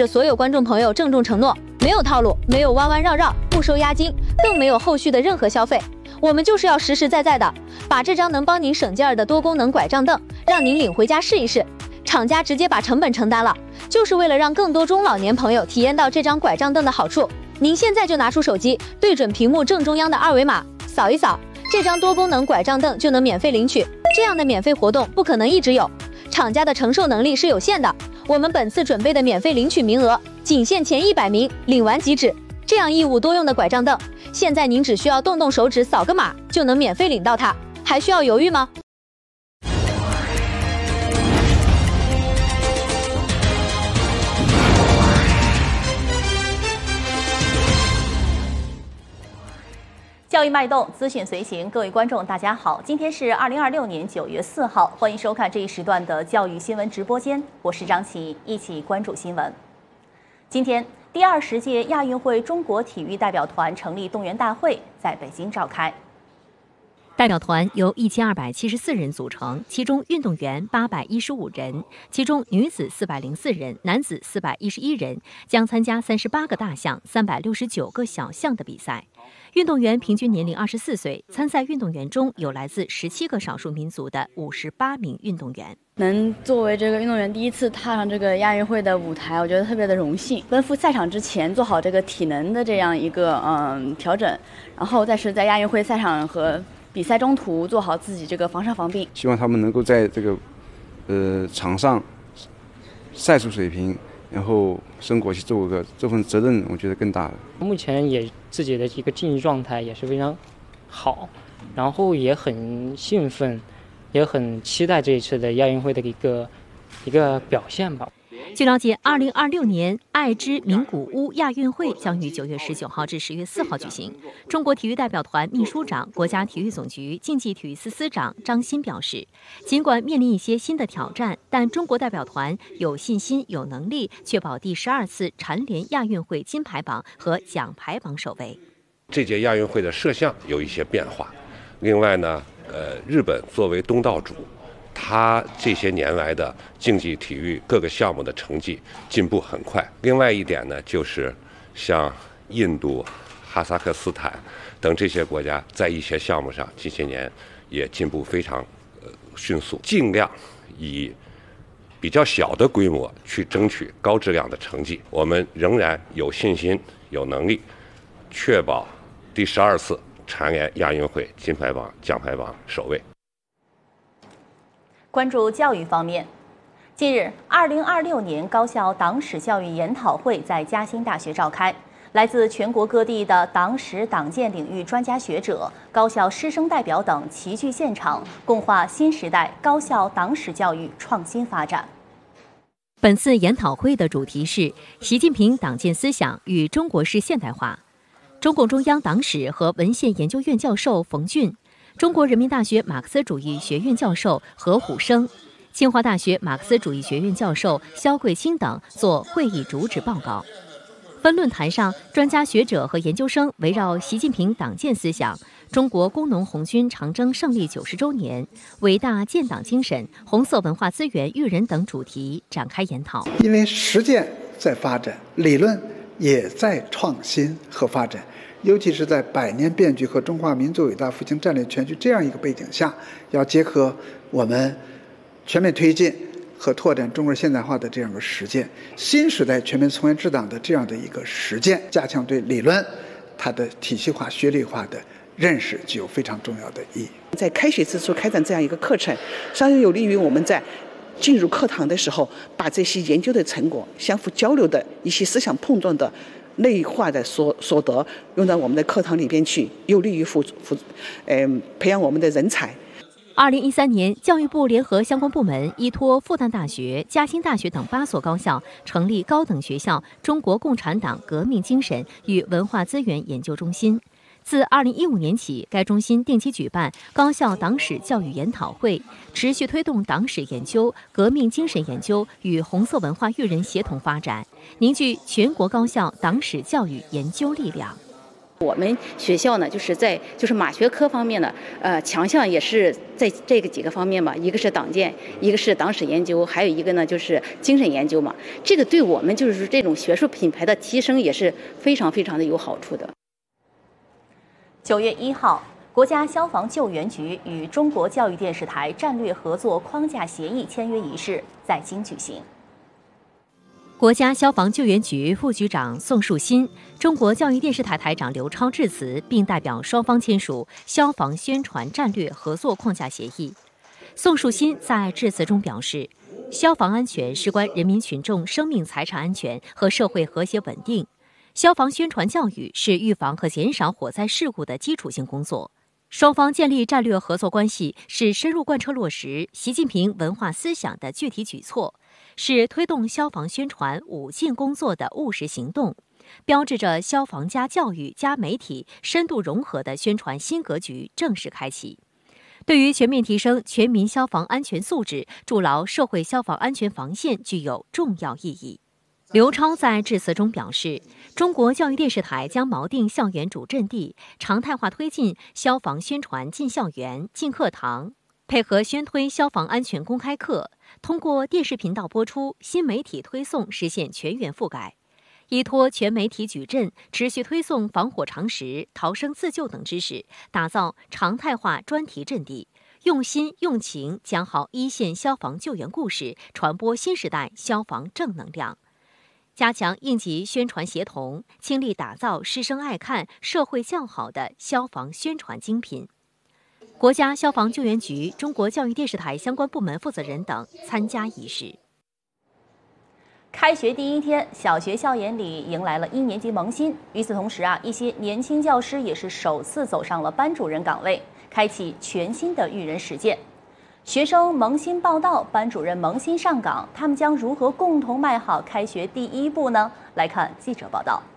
着所有观众朋友郑重承诺，没有套路，没有弯弯绕绕，不收押金，更没有后续的任何消费。我们就是要实实在在的把这张能帮您省劲儿的多功能拐杖凳让您领回家试一试。厂家直接把成本承担了，就是为了让更多中老年朋友体验到这张拐杖凳的好处。您现在就拿出手机，对准屏幕正中央的二维码，扫一扫，这张多功能拐杖凳就能免费领取。这样的免费活动不可能一直有，厂家的承受能力是有限的。我们本次准备的免费领取名额仅限前100名，领完即止。这样一物多用的拐杖凳，现在您只需要动动手指扫个码就能免费领到它，还需要犹豫吗？ 教育脉动，资讯随行，各位观众，大家好，今天是2026年9月4号，欢迎收看这一时段的教育新闻直播间，我是张琪，一起关注新闻。今天，第20届亚运会中国体育代表团成立动员大会在北京召开。 代表团由1274人组成，其中运动员815人，其中女子404人，男子411人，将参加38个大项、369个小项的比赛。运动员平均年龄24岁，参赛运动员中有来自17个少数民族的58名运动员。 能作为这个运动员第一次踏上这个亚运会的舞台，我觉得特别的荣幸。奔赴赛场之前做好这个体能的这样一个调整，然后再是在亚运会赛场和比赛中途做好自己这个防伤防病。 希望他们能够在这个场上赛术水平，然后生活去做个这份责任，我觉得更大了。 目前也自己的一个竞技状态也是非常好，然后也很兴奋，也很期待这一次的亚运会的一个表现吧。 据了解，2026年爱知名古屋亚运会将于9月19号至10月4号举行。中国体育代表团秘书长、国家体育总局竞技体育司司长张欣表示，尽管面临一些新的挑战，但中国代表团有信心、有能力确保第12次蝉联亚运会金牌榜和奖牌榜首位。 这届亚运会的摄像有一些变化，另外呢，日本作为东道主，他这些年来的竞技体育各个项目的成绩进步很快。另外一点呢，就是像印度、哈萨克斯坦等这些国家在一些项目上近些年也进步非常迅速，尽量以比较小的规模去争取高质量的成绩。我们仍然有信心、有能力确保第12次蝉联亚运会金牌榜、奖牌榜首位。 关注教育方面，近日，2026年高校党史教育研讨会在嘉兴大学召开，来自全国各地的党史党建领域专家学者、高校师生代表等齐聚现场，共话新时代高校党史教育创新发展。 本次研讨会的主题是习近平党建思想与中国式现代化。中共中央党史和文献研究院教授冯俊，中国人民大学马克思主义学院教授何虎生，清华大学马克思主义学院教授肖桂清等做会议主旨报告。分论坛上，专家学者和研究生围绕习近平党建思想、中国工农红军长征胜利90周年、伟大建党精神、红色文化资源育人等主题展开研讨。 因为实践在发展，理论也在创新和发展，尤其是在百年变局和中华民族伟大复兴战略全局这样一个背景下，要结合我们全面推进和拓展中国现代化的这样一个实践，新时代全面从严治党的这样的一个实践，加强对理论它的体系化、学理化的认识，具有非常重要的意义。 在开学之初开展这样一个课程，相当有利于我们在进入课堂的时候，把这些研究的成果、相互交流的一些思想碰撞的内化的所得，用到我们的课堂里边去，有利于培养我们的人才。 2013年，教育部联合相关部门依托复旦大学、嘉兴大学等8所高校，成立高等学校中国共产党革命精神与文化资源研究中心。自2015年起，该中心定期举办高校党史教育研讨会，持续推动党史研究、革命精神研究与红色文化育人协同发展，凝聚全国高校党史教育研究力量。 我们学校呢，就是马学科方面呢，强项也是在这个几个方面吧，一个是党建，一个是党史研究，还有一个呢就是精神研究嘛。这个对我们就是这种学术品牌的提升也是非常非常的有好处的。 9月1号，国家消防救援局与中国教育电视台战略合作框架协议签约仪式在京举行。 国家消防救援局副局长宋树新、中国教育电视台台长刘超致辞，并代表双方签署消防宣传战略合作框架协议。宋树新在致辞中表示，消防安全事关人民群众生命财产安全和社会和谐稳定，消防宣传教育是预防和减少火灾事故的基础性工作。双方建立战略合作关系是深入贯彻落实习近平文化思想的具体举措，是推动消防宣传5进工作的务实行动，标志着消防加教育加媒体深度融合的宣传新格局正式开启，对于全面提升全民消防安全素质、筑牢社会消防安全防线具有重要意义。刘超在致辞中表示，中国教育电视台将锚定校园主阵地，常态化推进消防宣传进校园、进课堂，配合宣推消防安全公开课，通过电视频道播出、新媒体推送实现全员覆盖，依托全媒体矩阵，持续推送防火常识、逃生自救等知识，打造常态化专题阵地，用心用情讲好一线消防救援故事，传播新时代消防正能量。加强应急宣传协同，倾力打造师生爱看、社会较好的消防宣传精品。国家消防救援局、中国教育电视台相关部门负责人等参加仪式。 开学第一天，小学校园里迎来了1年级萌新。与此同时一些年轻教师也是首次走上了班主任岗位，开启全新的育人实践。学生萌新报到，班主任萌新上岗，他们将如何共同迈好开学第一步呢？来看记者报道。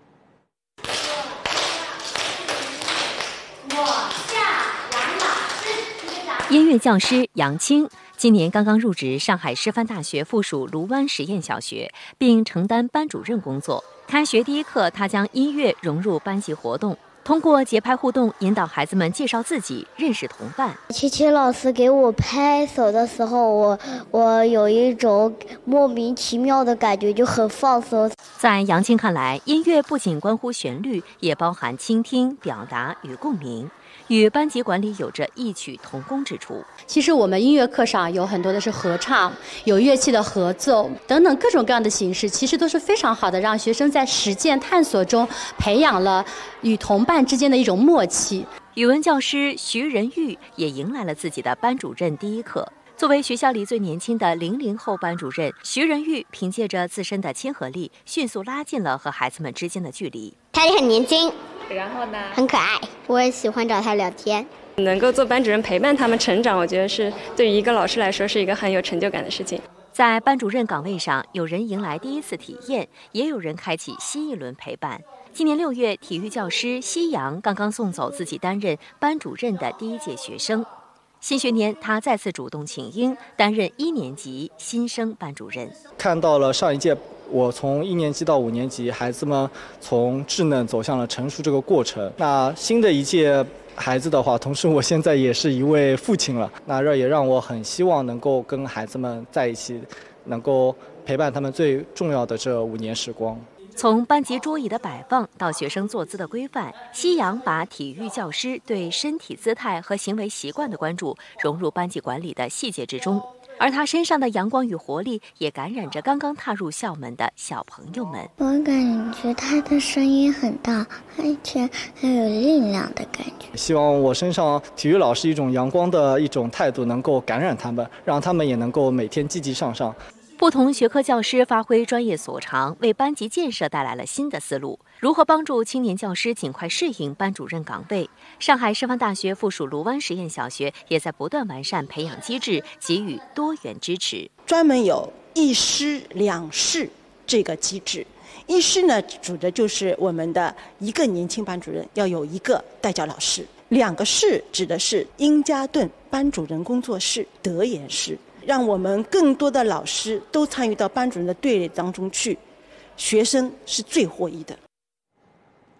音乐教师杨青今年刚刚入职上海师范大学附属卢湾实验小学，并承担班主任工作。开学第一课，他将音乐融入班级活动，通过节拍互动引导孩子们介绍自己、认识同伴。 琪琪老师给我拍手的时候，我有一种莫名其妙的感觉，就很放松。 在杨青看来，音乐不仅关乎旋律，也包含倾听、表达与共鸣，与班级管理有着异曲同工之处。 其实我们音乐课上有很多的是合唱，有乐器的合奏等等各种各样的形式，其实都是非常好的，让学生在实践探索中培养了与同伴之间的一种默契。 语文教师徐仁玉也迎来了自己的班主任第一课。作为学校里最年轻的00后班主任，徐仁玉凭借着自身的亲和力，迅速拉近了和孩子们之间的距离。 他也很年轻， 然后呢， 很可爱，我也喜欢找他聊天。 能够做班主任陪伴他们成长，我觉得是对于一个老师来说是一个很有成就感的事情。 在班主任岗位上，有人迎来第一次体验，也有人开启新一轮陪伴。今年6月，体育教师西阳刚刚送走自己担任班主任的第1届学生。新学年，他再次主动请缨，担任1年级新生班主任。 看到了上一届我从1年级到5年级，孩子们从稚嫩走向了成熟这个过程。那新的一届孩子的话，同时我现在也是一位父亲了，那这也让我很希望能够跟孩子们在一起，能够陪伴他们最重要的这5年时光。 从班级桌椅的摆放到学生坐姿的规范，西阳把体育教师对身体姿态和行为习惯的关注融入班级管理的细节之中，而他身上的阳光与活力也感染着刚刚踏入校门的小朋友们。 我感觉他的声音很大，而且很有力量的感觉。 希望我身上体育老师一种阳光的一种态度能够感染他们，让他们也能够每天积极向上。 不同学科教师发挥专业所长，为班级建设带来了新的思路。如何帮助青年教师尽快适应班主任岗位？上海师范大学附属卢湾实验小学也在不断完善培养机制，给予多元支持。 专门有1师2室这个机制。1师呢，指的就是我们的一个年轻班主任要有一个带教老师；2个室指的是英加顿班主任工作室、德研室。让我们更多的老师都参与到班主任的队列当中去，学生是最获益的。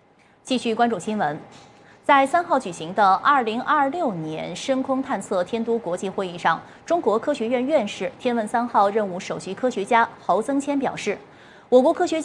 继续关注新闻。在3号举行的2026年深空探测天都国际会议上，中国科学院院士、天问3号任务首席科学家侯增谦表示，我国科学家